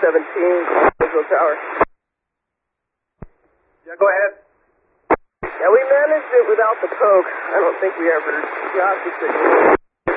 Visual Tower. Yeah, go ahead. Yeah, we managed it without the poke. I don't think we ever got the signal.